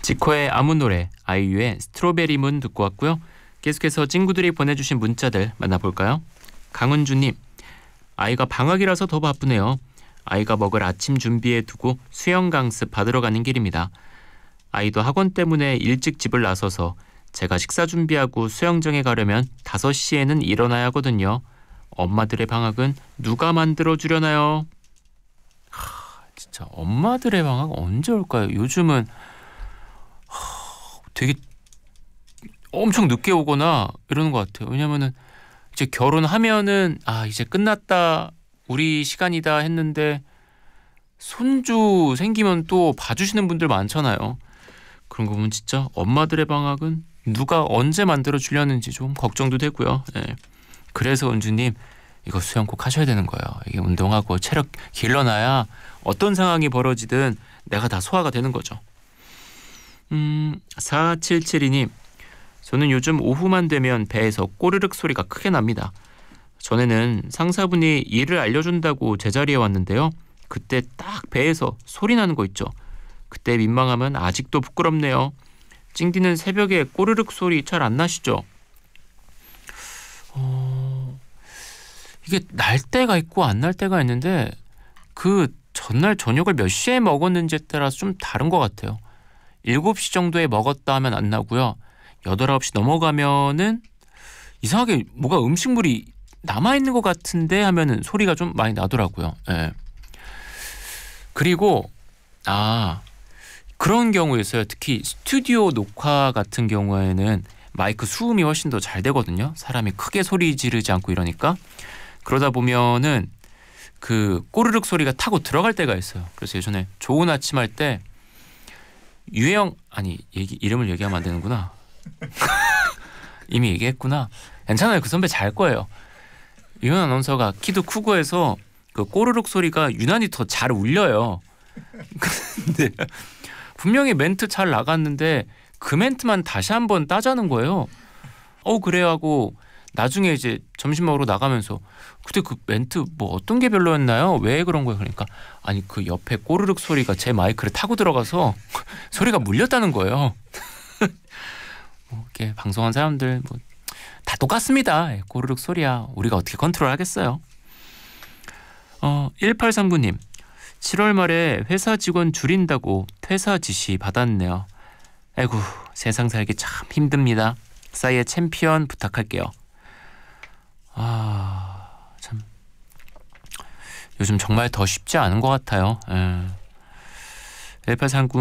지코의 아무 노래, 아이유의 스트로베리 문 듣고 왔고요. 계속해서 친구들이 보내주신 문자들 만나볼까요? 강은주님, 아이가 방학이라서 더 바쁘네요. 아이가 먹을 아침 준비해 두고 수영 강습 받으러 가는 길입니다. 아이도 학원 때문에 일찍 집을 나서서 제가 식사 준비하고 수영장에 가려면 5시에는 일어나야 하거든요. 엄마들의 방학은 누가 만들어주려나요? 진짜 엄마들의 방학 언제 올까요? 요즘은 되게 엄청 늦게 오거나 이러는 것 같아요. 왜냐면은 이제 결혼하면은 이제 끝났다, 우리 시간이다 했는데 손주 생기면 또 봐주시는 분들 많잖아요. 그런 거 보면 진짜 엄마들의 방학은 누가 언제 만들어 주려는지 좀 걱정도 되고요. 네. 그래서 은주님, 이거 수영 꼭 하셔야 되는 거예요. 이게 운동하고 체력 길러놔야 어떤 상황이 벌어지든 내가 다 소화가 되는 거죠. 4772님, 저는 요즘 오후만 되면 배에서 꼬르륵 소리가 크게 납니다. 전에는 상사분이 일을 알려준다고 제자리에 왔는데요. 그때 딱 배에서 소리 나는 거 있죠. 그때 민망하면 아직도 부끄럽네요. 찡디는 새벽에 꼬르륵 소리 잘 안 나시죠? 이게 날 때가 있고 안 날 때가 있는데 그 전날 저녁을 몇 시에 먹었는지에 따라서 좀 다른 것 같아요. 7시 정도에 먹었다 하면 안 나고요. 8, 9시 넘어가면은 이상하게 뭐가 음식물이 남아있는 것 같은데 하면은 소리가 좀 많이 나더라고요. 예. 그리고 그런 경우 있어요. 특히 스튜디오 녹화 같은 경우에는 마이크 수음이 훨씬 더 잘 되거든요. 사람이 크게 소리 지르지 않고 이러니까. 그러다 보면은 그 꼬르륵 소리가 타고 들어갈 때가 있어요. 그래서 예전에 좋은 아침 할 때 이름을 얘기하면 안 되는구나. 이미 얘기했구나. 괜찮아요. 그 선배 잘 거예요. 이현 아나운서가 키도 크고 해서 그 꼬르륵 소리가 유난히 더 잘 울려요. 근데 분명히 멘트 잘 나갔는데 그 멘트만 다시 한번 따자는 거예요. 그래요 하고 나중에 이제 점심 먹으러 나가면서 그때 그 멘트 뭐 어떤 게 별로였나요? 왜 그런 거예요? 그러니까 그 옆에 꼬르륵 소리가 제 마이크를 타고 들어가서 소리가 물렸다는 거예요. 이렇게 방송한 사람들 다 똑같습니다. 꼬르륵 소리야. 우리가 어떻게 컨트롤 하겠어요? 1839님, 7월 말에 회사 직원 줄인다고 퇴사 지시 받았네요. 아이고, 세상 살기 참 힘듭니다. 싸이의 챔피언 부탁할게요. 참 요즘 정말 더 쉽지 않은 것 같아요. 1839